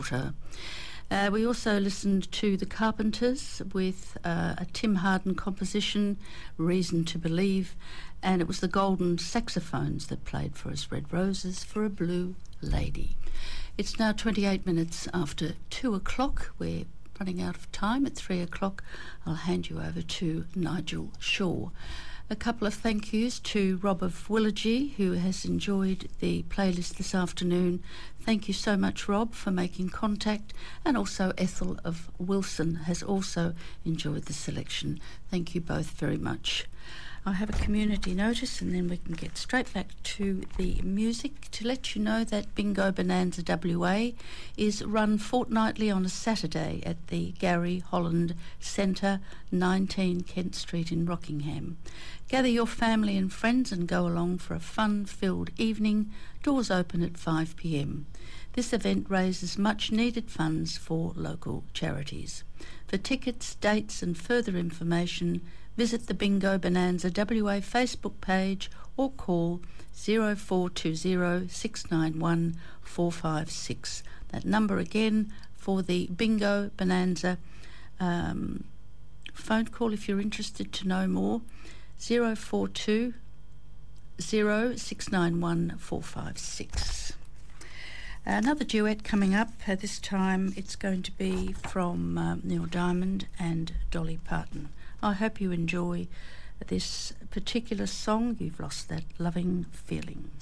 We also listened to The Carpenters with a Tim Harden composition, Reason to Believe, and it was the Golden Saxophones that played for us, Red Roses for a Blue Lady. It's now 28 minutes after 2 o'clock. We're running out of time. At 3 o'clock, I'll hand you over to Nigel Shaw. A couple of thank yous to Rob of Willagee, who has enjoyed the playlist this afternoon. Thank you so much, Rob, for making contact. And also Ethel of Wilson has also enjoyed the selection. Thank you both very much. I'll have a community notice and then we can get straight back to the music to let you know that Bingo Bonanza WA is run fortnightly on a Saturday at the Gary Holland Centre, 19 Kent Street in Rockingham. Gather your family and friends and go along for a fun-filled evening. Doors open at 5 p.m. This event raises much-needed funds for local charities. For tickets, dates and further information, visit the Bingo Bonanza WA Facebook page or call 0420 691 456. That number again for the Bingo Bonanza phone call if you're interested to know more, 0420 691 456. Another duet coming up. This time it's going to be from Neil Diamond and Dolly Parton. I hope you enjoy this particular song, You've Lost That Loving Feeling.